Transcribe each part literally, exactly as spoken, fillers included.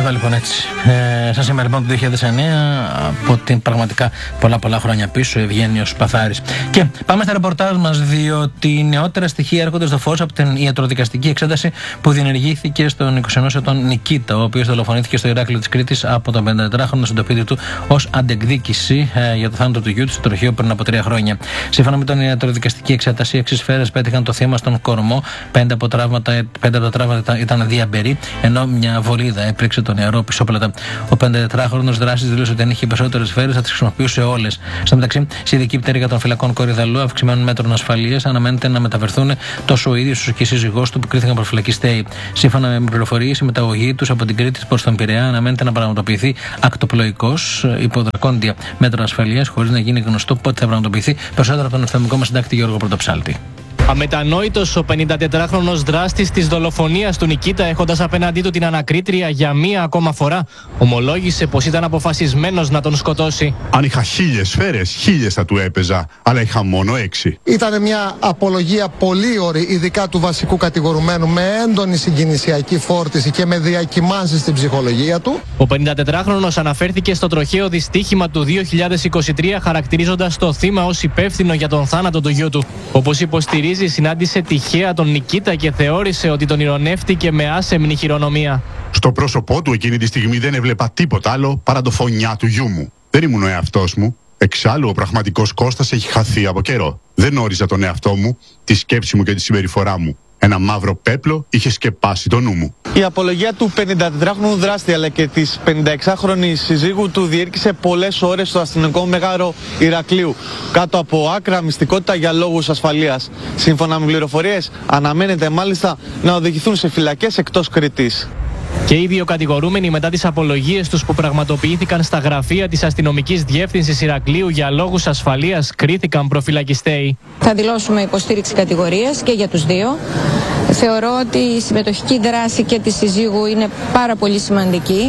Εδώ λοιπόν έτσι. Ε, σαν σήμερα λοιπόν το δύο χιλιάδες εννέα, από την πραγματικά πολλά πολλά χρόνια πίσω, Ευγένιος Παθάρης. Και πάμε στα ρεπορτάζ μας, διότι νεότερα στοιχεία έρχονται στο φως από την ιατροδικαστική εξέταση που διενεργήθηκε στον εικοσιενός ετών Νικήτα, ο οποίος δολοφονήθηκε στο Ηράκλειο της Κρήτης από τον πενηντατετράχρονο στον σπίτι του ως αντεκδίκηση ε, για το θάνατο του γιού του στο τροχείο πριν από τρία χρόνια. Σύμφωνα με την ιατροδικαστική εξέταση, έξι σφαίρες πέτυχαν το θύμα στον κορμό, πέντε από, τραύματα, πέντε από τα τραύματα ήταν διαμπερή, ενώ μια βολίδα έπληξε το νεαρό πισόπλατα. Ο πενηντατετράχρονος δράσης δήλωσε ότι αν είχε περισσότερες σφαίρες θα τις χρησιμοποιούσε όλες. Στο μεταξύ, σε ειδική πτέρυγα των φυλακών Κορυδαλού αυξημένων μέτρων ασφαλείας αναμένεται να μεταφερθούν τόσο ο ίδιος όσο και η σύζυγός του που κρίθηκαν προφυλακιστέοι. Σύμφωνα με πληροφορίες, η μεταγωγή τους από την Κρήτη προς τον Πειραιά αναμένεται να πραγματοποιηθεί ακτοπλοϊκώς υπό δρακόντια μέτρα ασφαλείας, χωρίς να γίνει γνωστό πότε θα πραγματοποιηθεί. Περισσότερα από τον ευθυμικό μας συντάκτη Γιώργο Πρωτοψάλτη. Αμετανόητος ο πενηντατετράχρονος δράστης της δολοφονίας του Νικήτα, έχοντας απέναντί του την ανακρίτρια για μία ακόμα φορά, ομολόγησε πως ήταν αποφασισμένος να τον σκοτώσει. Αν είχα χίλιες σφαίρες, χίλιες θα του έπαιζα, αλλά είχα μόνο έξι. Ήταν μια απολογία πολύ ωρή, ειδικά του βασικού κατηγορουμένου, με έντονη συγκινησιακή φόρτιση και με διακυμάνσεις στην ψυχολογία του. Ο πενηντατετράχρονος αναφέρθηκε στο τροχαίο δυστύχημα του δύο χιλιάδες είκοσι τρία, χαρακτηρίζοντας το θύμα ως υπεύθυνο για τον θάνατο του γιού του. Όπως υποστηρίζει, συνάντησε τυχαία τον Νικήτα και θεώρησε ότι τον ηρωνεύτηκε με άσεμνη χειρονομία. Στο πρόσωπό του εκείνη τη στιγμή δεν έβλεπα τίποτα άλλο παρά το φωνιά του γιού μου. Δεν ήμουν ο εαυτός μου. Εξάλλου, ο πραγματικός Κώστας έχει χαθεί από καιρό. Δεν όριζα τον εαυτό μου, τη σκέψη μου και τη συμπεριφορά μου. Ένα μαύρο πέπλο είχε σκεπάσει το νου μου. Η απολογία του πενηντατετράχρονου δράστη αλλά και της πενηνταεξάχρονης συζύγου του διήρκησε πολλές ώρες στο αστυνομικό μέγαρο Ηρακλείου, κάτω από άκρα μυστικότητα για λόγους ασφαλείας. Σύμφωνα με πληροφορίες, αναμένεται μάλιστα να οδηγηθούν σε φυλακές εκτός Κρήτης. Και οι δύο κατηγορούμενοι, μετά τις απολογίες τους που πραγματοποιήθηκαν στα γραφεία της αστυνομικής διεύθυνσης Ηρακλείου για λόγους ασφαλείας, κρίθηκαν προφυλακιστέοι. Θα δηλώσουμε υποστήριξη κατηγορίας και για τους δύο. Θεωρώ ότι η συμμετοχική δράση και της συζύγου είναι πάρα πολύ σημαντική.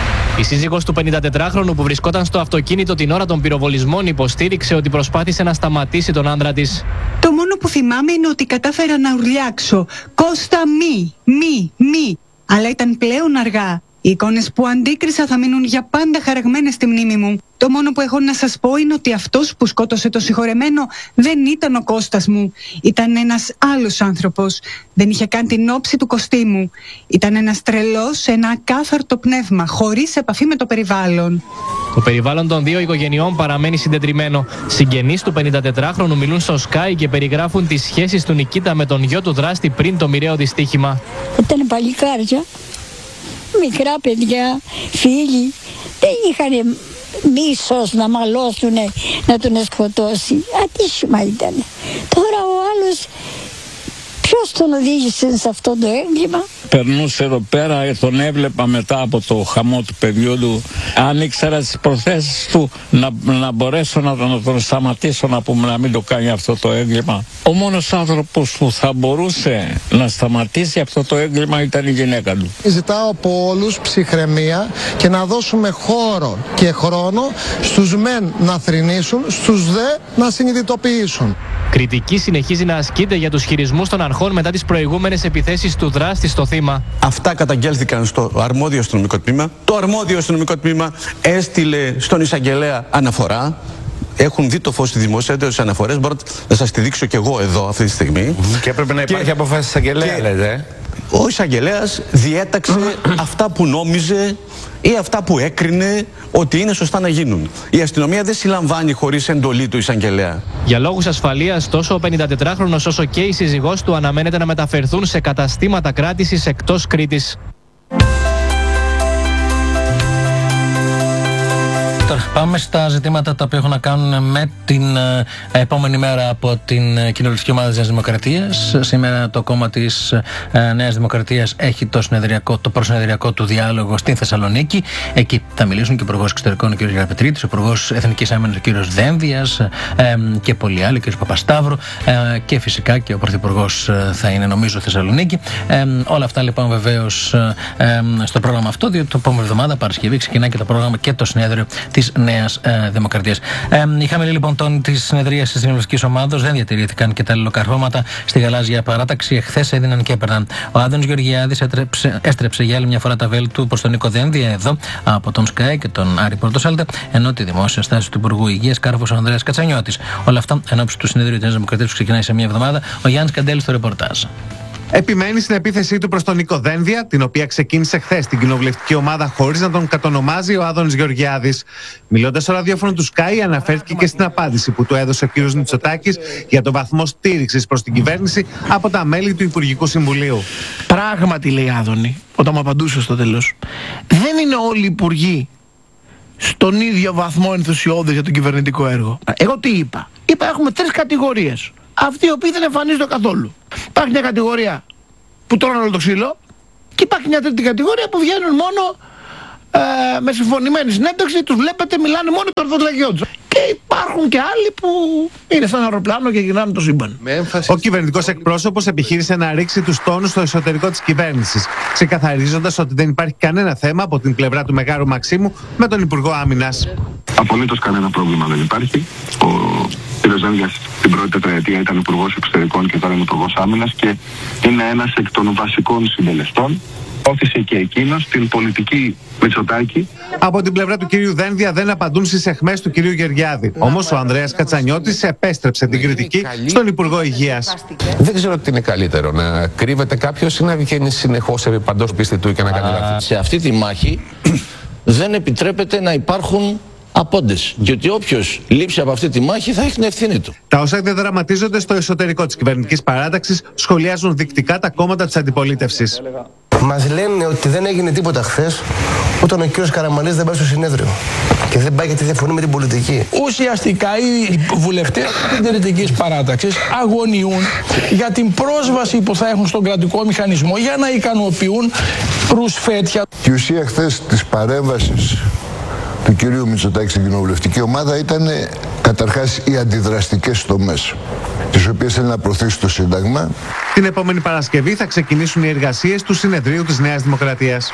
Η σύζυγος του πενηντατετράχρονου που βρισκόταν στο αυτοκίνητο την ώρα των πυροβολισμών υποστήριξε ότι προσπάθησε να σταματήσει τον άντρα της. Το μόνο που θυμάμαι είναι ότι κατάφερα να ουρλιάξω «Κώστα μη, μη, μη». Αλλά ήταν πλέον αργά. Οι εικόνες που αντίκρισα θα μείνουν για πάντα χαραγμένες στη μνήμη μου. Το μόνο που έχω να σας πω είναι ότι αυτός που σκότωσε το συγχωρεμένο δεν ήταν ο Κώστας μου. Ήταν ένας άλλος άνθρωπος. Δεν είχε καν την όψη του κοστίμου. Ήταν ένας τρελός, ένα ακάθαρτο πνεύμα, χωρίς επαφή με το περιβάλλον. Το περιβάλλον των δύο οικογενειών παραμένει συντετριμμένο. Συγγενείς του πενηντατετράχρονου μιλούν στο Sky και περιγράφουν τις σχέσεις του Νικήτα με τον γιο του δράστη πριν το μοιραίο δυστύχημα. Ήταν παλικάρια, μικρά παιδιά, φίλοι, δεν είχαν μίσος να μαλώσουνε, να τον σκοτώσει. Ατύχημα ήταν. Τώρα ο άλλος, ποιος τον οδήγησε σε αυτό το έγκλημα? Περνούσε εδώ πέρα, τον έβλεπα μετά από το χαμό του παιδιού του. Αν ήξερα τις προθέσεις του, να, να μπορέσω να τον, να τον σταματήσω, να πούμε να μην το κάνει αυτό το έγκλημα. Ο μόνος άνθρωπος που θα μπορούσε να σταματήσει αυτό το έγκλημα ήταν η γυναίκα του. Ζητάω από όλους ψυχραιμία και να δώσουμε χώρο και χρόνο στους μεν να θρηνήσουν, στους δε να συνειδητοποιήσουν. Κριτική συνεχίζει να ασκείται για τους χειρισμούς των αρχών μετά τις προηγούμενες επιθέσεις του δράστη στο θύμα. Αυτά καταγγέλθηκαν στο αρμόδιο αστυνομικό τμήμα. Το αρμόδιο αστυνομικό τμήμα έστειλε στον εισαγγελέα αναφορά. Έχουν δει το φως στη δημοσιότητα τις αναφορές. Μπορώ να σας τη δείξω κι εγώ εδώ αυτή τη στιγμή. Και έπρεπε να υπάρχει και... απόφαση εισαγγελέα, και... λέτε. Ο εισαγγελέας διέταξε αυτά που νόμιζε ή αυτά που έκρινε ότι είναι σωστά να γίνουν. Η αστυνομία δεν συλλαμβάνει χωρίς εντολή του εισαγγελέα. Για λόγους ασφαλείας, τόσο ο πενηντατετράχρονος όσο και η σύζυγός του αναμένεται να μεταφερθούν σε καταστήματα κράτησης εκτός Κρήτης. Τώρα πάμε στα ζητήματα τα οποία έχουν να κάνουν με την ε, επόμενη μέρα από την ε, κοινοβουλευτική ομάδα της Νέας Δημοκρατίας. Σήμερα το κόμμα της ε, Νέας Δημοκρατίας έχει το, συνεδριακό, το προσυνεδριακό του διάλογο στην Θεσσαλονίκη. Εκεί θα μιλήσουν και ο Υπουργός Εξωτερικών ο κ. Γεραπετρίτης, ο Υπουργός Εθνικής Άμυνας ο κ. Δένδιας ε, ε, και πολλοί άλλοι, ο κ. Παπασταύρου ε, και φυσικά και ο Πρωθυπουργός ε, θα είναι νομίζω Θεσσαλονίκη. Ε, όλα αυτά λοιπόν βεβαίως ε, ε, στο πρόγραμμα αυτό, διότι το επόμενη εβδομάδα Παρασκευή ξεκινάει και το πρόγραμμα και το συνέδριο της Νέας ε, Δημοκρατίας. Ε, είχαμε λοιπόν τον τη συνεδρία της Κοινοβουλευτικής Ομάδος, δεν διατηρήθηκαν και τα αλληλοκαρφώματα στη γαλάζια παράταξη. Εχθές έδιναν και έπαιρναν. Ο Άδωνης Γεωργιάδης έτρεψε, έστρεψε για άλλη μια φορά τα βέλη του προς τον Νίκο Δένδια εδώ από τον Sky και τον Άρη Πορτοσάλτε, ενώ τη δημόσια στάση του Υπουργού Υγείας κάρφωσε ο Ανδρέας Κατσανιώτης. Όλα αυτά ενώπιση του συνεδρίου της Νέας Δημοκρατίας που ξεκινάει σε μια εβδομάδα. Ο Γιάννης Καντέλης στο ρεπορτάζ. Επιμένει στην επίθεσή του προς τον Νίκο Δένδια, την οποία ξεκίνησε χθες στην κοινοβουλευτική ομάδα χωρίς να τον κατονομάζει ο Άδωνης Γεωργιάδης. Μιλώντας στο ραδιόφωνο του Sky, αναφέρθηκε και στην απάντηση που του έδωσε ο κ. Μητσοτάκης για τον βαθμό στήριξης προς την κυβέρνηση από τα μέλη του Υπουργικού Συμβουλίου. Πράγματι, λέει Άδωνη, όταν μου απαντούσε στο τέλος, δεν είναι όλοι οι υπουργοί στον ίδιο βαθμό ενθουσιώδες για το κυβερνητικό έργο. Εγώ τι είπα? Είπα έχουμε τρεις κατηγορίες. Αυτοί οι οποίοι δεν εμφανίζονται καθόλου. Υπάρχει μια κατηγορία που τρώνε όλο το ξύλο και υπάρχει μια τρίτη κατηγορία που βγαίνουν μόνο ε, με συμφωνημένη συνέντευξη, τους βλέπετε, μιλάνε μόνο το ορθοδραγιό τους. Και υπάρχουν και άλλοι που είναι σαν αεροπλάνο και γυρνάνε το σύμπαν. Ο κυβερνητικός εκπρόσωπος επιχείρησε να ρίξει τους τόνους στο εσωτερικό της κυβέρνησης, ξεκαθαρίζοντας ότι δεν υπάρχει κανένα θέμα από την πλευρά του Μεγάρου Μαξίμου με τον Υπουργό Άμυνας. Απολύτως κανένα πρόβλημα δεν υπάρχει. Ο κ. Δένδιας την πρώτη τετραετία ήταν Υπουργός Εξωτερικών και τώρα είναι Υπουργός Άμυνας και είναι ένας εκ των βασικών συντελεστών. Όθησε και εκείνος την πολιτική Μητσοτάκη. Από την πλευρά του κυρίου Δένδια δεν απαντούν στις αιχμές του κυρίου Γεωργιάδη. Όμως ο Ανδρέας Κατσανιώτης επέστρεψε την κριτική στον Υπουργό Υγείας. Δεν ξέρω τι είναι καλύτερο, να κρύβεται κάποιος ή να βγαίνει συνεχώς επί παντός πίστη του και να κάνει λάθη. Σε αυτή τη μάχη δεν επιτρέπεται να υπάρχουν απόντες. Γιατί όποιος λείψει από αυτή τη μάχη θα έχει την ευθύνη του. Τα όσα διαδραματίζονται στο εσωτερικό της κυβερνητικής παράταξης σχολιάζουν δεικτικά τα κόμματα της αντιπολίτευσης. Μας λένε ότι δεν έγινε τίποτα χθες όταν ο κύριος Καραμανλής δεν πάει στο συνέδριο. Και δεν πάει γιατί διαφωνεί με την πολιτική. Ουσιαστικά οι βουλευτές της συντηρητικής παράταξης αγωνιούν για την πρόσβαση που θα έχουν στον κρατικό μηχανισμό για να ικανοποιούν ρουσφέτια. Η ουσία χθες της παρέμβασης του κυρίου Μητσοτάκη στην κοινοβουλευτική ομάδα ήταν καταρχάς οι αντιδραστικές τομές, τις οποίες θέλει να προωθήσει το Σύνταγμα. Την επόμενη Παρασκευή θα ξεκινήσουν οι εργασίες του συνεδρίου της Νέας Δημοκρατίας.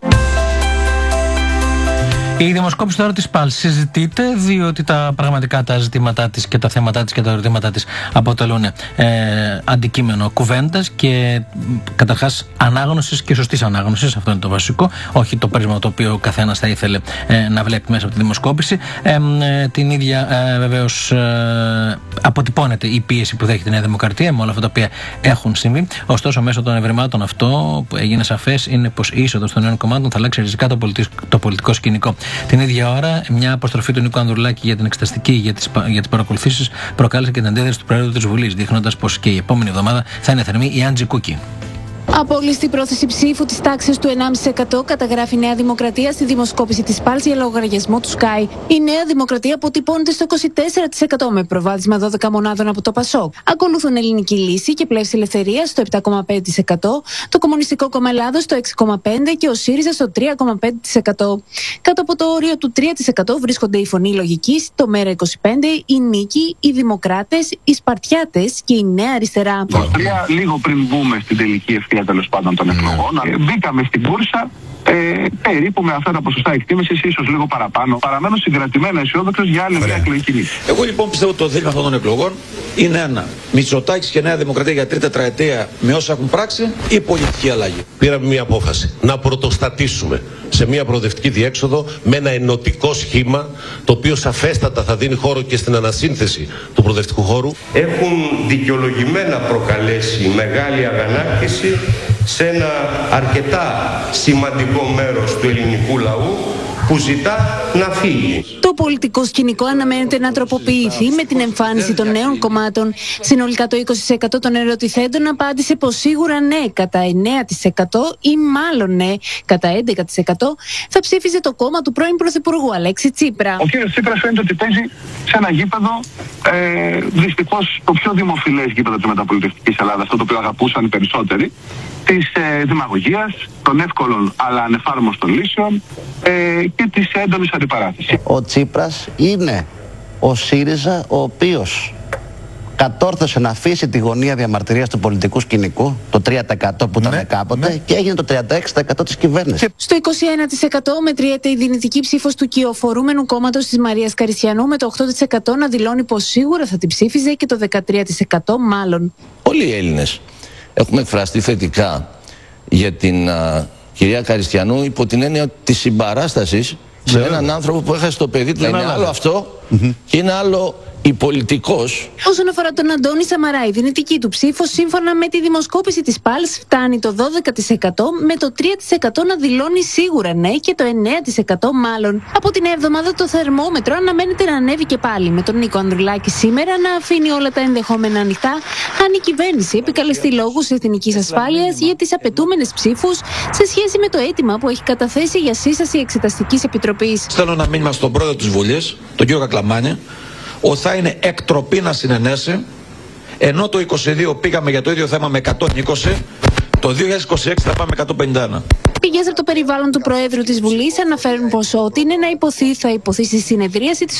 Η δημοσκόπηση τώρα της ΠΑΛ συζητείται διότι τα πραγματικά τα ζητήματά της και τα θέματά της και τα ερωτήματά της αποτελούν ε, αντικείμενο κουβέντας και καταρχάς ανάγνωσης και σωστής ανάγνωσης. Αυτό είναι το βασικό, όχι το πρίσμα το οποίο ο καθένας θα ήθελε ε, να βλέπει μέσα από τη δημοσκόπηση. Ε, ε, την ίδια ε, βεβαίως ε, αποτυπώνεται η πίεση που δέχεται η Νέα Δημοκρατία με όλα αυτά τα οποία έχουν συμβεί. Ωστόσο, μέσω των ευρημάτων αυτό που έγινε σαφές είναι πως η είσοδος των νέων κομμάτων θα αλλάξει ριζικά το, πολιτι... το πολιτικό σκηνικό. Την ίδια ώρα, μια αποστροφή του Νίκου Ανδρουλάκη για την εξεταστική για τις, για τις παρακολουθήσεις προκάλεσε και την αντίδραση του Προέδρου της Βουλής, δείχνοντας πως και η επόμενη εβδομάδα θα είναι θερμή η Άντζη Κούκη. Απόλυστη πρόθεση ψήφου της τάξης του ενάμιση τοις εκατό καταγράφει η Νέα Δημοκρατία στη δημοσκόπηση της ΠΑΛ για λογαριασμό του Sky. Η Νέα Δημοκρατία αποτυπώνεται στο είκοσι τέσσερα τοις εκατό με προβάδισμα δώδεκα μονάδων από το ΠΑΣΟΚ. Ακολουθούν Ελληνική Λύση και Πλεύση Ελευθερίας στο επτά κόμμα πέντε τοις εκατό, το Κομμουνιστικό Κόμμα Ελλάδος στο έξι κόμμα πέντε τοις εκατό και ο ΣΥΡΙΖΑ στο τρία κόμμα πέντε τοις εκατό. Κάτω από το όριο του τρία τοις εκατό βρίσκονται η Φωνή Λογικής, το Μέρα είκοσι πέντε, η Νίκη, οι Δημοκράτες, οι Σπαρτιάτες και η Νέα Αριστερά. Λίγο πριν μπούμε στην τελική ευθεία τέλος πάντων των εκλογών, ε, μπήκαμε στην κούρσα ε, περίπου με αυτά τα ποσοστά εκτίμησης, ίσως λίγο παραπάνω. Παραμένω συγκρατημένα αισιόδοξος για άλλη μια εκλογική νίκη. Εγώ λοιπόν πιστεύω ότι το δίλημα αυτών των εκλογών είναι ένα. Μητσοτάκης και Νέα Δημοκρατία για τρίτη τετραετία με όσα έχουν πράξει ή πολιτική αλλαγή. Πήραμε μια απόφαση να πρωτοστατήσουμε σε μια προοδευτική διέξοδο με ένα ενωτικό σχήμα το οποίο σαφέστατα θα δίνει χώρο και στην ανασύνθεση του προοδευτικού χώρου. Έχουν δικαιολογημένα προκαλέσει μεγάλη αγανάκτηση σε ένα αρκετά σημαντικό μέρος του ελληνικού λαού που ζητά να φύγει. Το πολιτικό σκηνικό αναμένεται να τροποποιηθεί με την εμφάνιση των νέων κομμάτων. Συνολικά το είκοσι τοις εκατό των ερωτηθέντων απάντησε πως σίγουρα ναι κατά εννέα τοις εκατό ή μάλλον ναι κατά έντεκα τοις εκατό θα ψήφιζε το κόμμα του πρώην Πρωθυπουργού Αλέξη Τσίπρα. Ο κύριος Τσίπρας φαίνεται ότι παίζει σε ένα γήπεδο, ε, δυστυχώς το πιο δημοφιλές γήπεδο της μεταπολιτευτικής Ελλάδας, αυτό το οποίο αγαπούσαν οι περισσότεροι, της ε, δημαγωγίας, των εύκολων αλλά ανεφάρμοστων λύσεων ε, και της έντονης αντιπαράθεσης. Ο Τσίπρας είναι ο ΣΥΡΙΖΑ ο οποίος κατόρθωσε να αφήσει τη γωνία διαμαρτυρίας του πολιτικού σκηνικού, το τρία τοις εκατό που ήταν ναι, κάποτε, ναι. και έγινε το τριάντα έξι τοις εκατό της κυβέρνησης. Στο είκοσι ένα τοις εκατό μετριέται η δυνητική ψήφος του κυοφορούμενου κόμματος της Μαρίας Καριστιανού, με το οκτώ τοις εκατό να δηλώνει πως σίγουρα θα την ψήφιζε και το δεκατρία τοις εκατό μάλλον. Όλοι οι Έλληνες έχουμε εκφραστεί θετικά για την α, κυρία Καριστιανού υπό την έννοια της συμπαράστασης σε yeah. έναν άνθρωπο που έχασε το παιδί του. Yeah. Είναι άλλο αυτό mm-hmm. και είναι άλλο η πολιτικός. Όσον αφορά τον Αντώνη Σαμαρά, η δυνητική του ψήφος σύμφωνα με τη δημοσκόπηση της Πάλς φτάνει το δώδεκα τοις εκατό, με το τρία τοις εκατό να δηλώνει σίγουρα ναι και το εννέα τοις εκατό μάλλον. Από την εβδομάδα το θερμόμετρο αναμένεται να ανέβει και πάλι, με τον Νίκο Ανδρουλάκη σήμερα να αφήνει όλα τα ενδεχόμενα ανοιχτά αν η κυβέρνηση επικαλεστεί λόγους εθνικής ασφάλειας για τις απαιτούμενες ψήφους σε σχέση με το αίτημα που έχει καταθέσει για σύσταση εξεταστικής επιτροπής. Στέλνω ένα μήνυμα στον πρόεδρο της Βουλής, τον κύριο Κακλαμάνη, ότι θα είναι εκτροπή να συνενέσει, ενώ το είκοσι δύο πήγαμε για το ίδιο θέμα με εκατόν είκοσι, το δύο χιλιάδες είκοσι έξι θα πάμε με εκατόν πενήντα ένα. Πηγές από το περιβάλλον του Προέδρου της Βουλής αναφέρουν πως ό,τι είναι να υποθεί θα υποθεί στη συνεδρίαση της